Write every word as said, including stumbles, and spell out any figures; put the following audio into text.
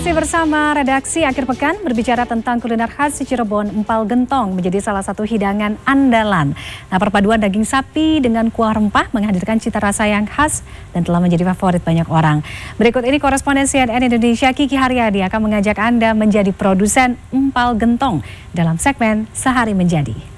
Masih bersama redaksi akhir pekan berbicara tentang kuliner khas Cirebon, empal gentong menjadi salah satu hidangan andalan. Nah, perpaduan daging sapi dengan kuah rempah menghadirkan cita rasa yang khas dan telah menjadi favorit banyak orang. Berikut ini koresponden C N N Indonesia Kiki Haryadi akan mengajak Anda menjadi produsen empal gentong dalam segmen Sehari Menjadi.